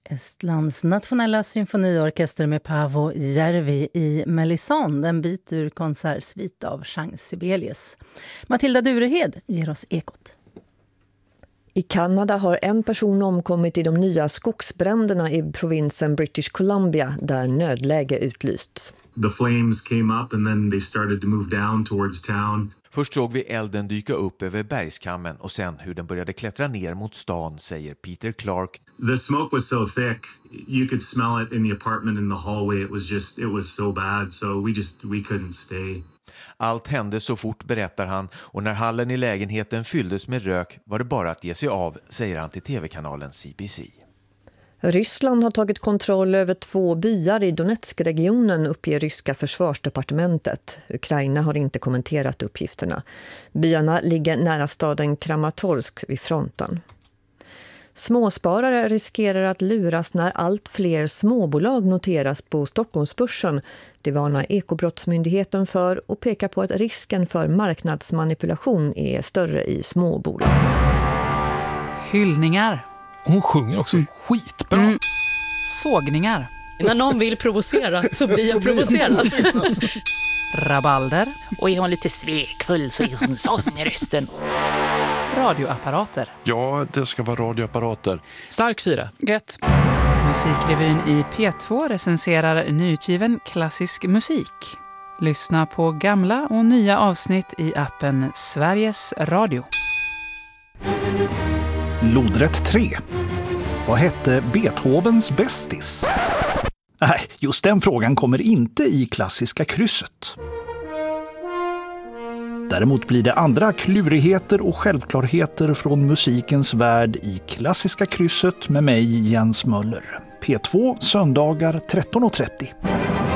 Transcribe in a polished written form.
Estlands nationella symfoniorkester med Paavo Järvi i Melisande, en bit ur konsertsvit av Jean Sibelius. Matilda Durehed ger oss ekot. I Kanada har en person omkommit i de nya skogsbränderna i provinsen British Columbia där nödläge utlysts. The flames came up and then they started to move down towards town. Först såg vi elden dyka upp över bergskammen och sen hur den började klättra ner mot stan, säger Peter Clark. The smoke was so thick, you could smell it in the apartment in the hallway. It was so bad, so we couldn't stay. Allt hände så fort, berättar han, och när hallen i lägenheten fylldes med rök var det bara att ge sig av, säger han till tv-kanalen CBC. Ryssland har tagit kontroll över 2 byar i Donetsk-regionen, uppger ryska försvarsdepartementet. Ukraina har inte kommenterat uppgifterna. Byarna ligger nära staden Kramatorsk vid fronten. Småsparare riskerar att luras när allt fler småbolag noteras på Stockholmsbörsen. Det varnar Ekobrottsmyndigheten för och pekar på att risken för marknadsmanipulation är större i småbolag. Hyllningar. Hon sjunger också skitbra. Sågningar. När någon vill provocera så blir jag provocerad. Rabalder. Och är hon lite svekfull så är hon sån i rösten. Radioapparater. Ja, det ska vara radioapparater. Stark 4. Gött. Musikrevyn i P2 recenserar nyutgiven klassisk musik. Lyssna på gamla och nya avsnitt i appen Sveriges Radio. Lodrätt 3. Vad hette Beethovens bästis? Nej, just den frågan kommer inte i klassiska krysset. Däremot blir det andra klurigheter och självklarheter från musikens värld i klassiska krysset med mig, Jens Möller. P2 söndagar 13:30.